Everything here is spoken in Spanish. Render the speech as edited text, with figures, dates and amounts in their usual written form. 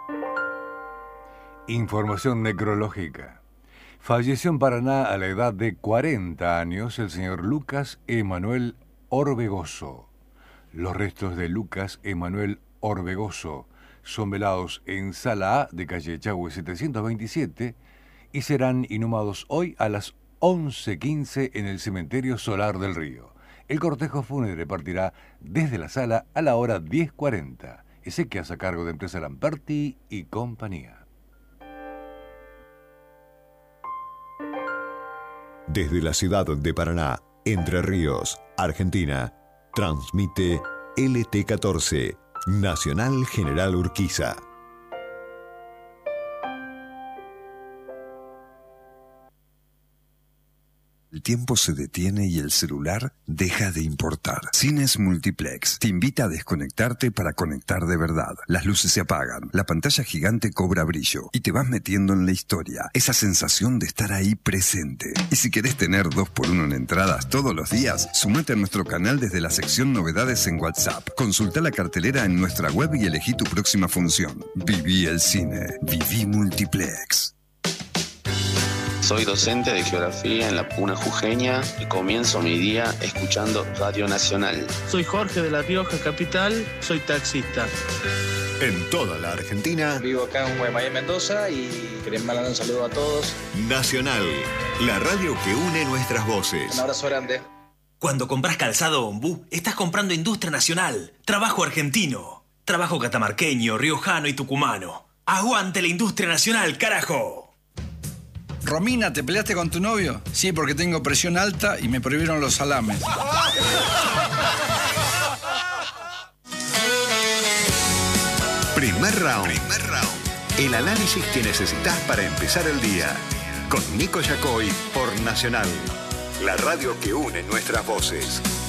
Información necrológica. Falleció en Paraná a la edad de 40 años el señor Lucas Emanuel Orbegoso. Los restos de Lucas Emanuel Orbegoso son velados en Sala A de calle Echagüe 727 y serán inhumados hoy a las 11:15 en el cementerio Solar del Río. El cortejo fúnebre partirá desde la sala a la hora 10:40. Exequias a cargo de Empresa Lamperti y compañía. Desde la ciudad de Paraná, Entre Ríos, Argentina, transmite LT14, Nacional General Urquiza. El tiempo se detiene y el celular deja de importar. Cines Multiplex te invita a desconectarte para conectar de verdad. Las luces se apagan, la pantalla gigante cobra brillo y te vas metiendo en la historia. Esa sensación de estar ahí presente. Y si querés tener 2x1 en entradas todos los días, sumate a nuestro canal desde la sección Novedades en WhatsApp. Consulta la cartelera en nuestra web y elegí tu próxima función. Viví el cine. Viví Multiplex. Soy docente de geografía en la Puna Jujeña y comienzo mi día escuchando Radio Nacional. Soy Jorge de La Rioja Capital, soy taxista. En toda la Argentina. Vivo acá en Guaymallén, Mendoza, y queremos mandar un saludo a todos. Nacional, la radio que une nuestras voces. Un abrazo grande. Cuando compras calzado Ombú, estás comprando industria nacional, trabajo argentino, trabajo catamarqueño, riojano y tucumano. ¡Aguante la industria nacional, carajo! Romina, ¿te peleaste con tu novio? Sí, porque tengo presión alta y me prohibieron los salames. Primer round. El análisis que necesitas para empezar el día. Con Nico Yacoy por Nacional. La radio que une nuestras voces.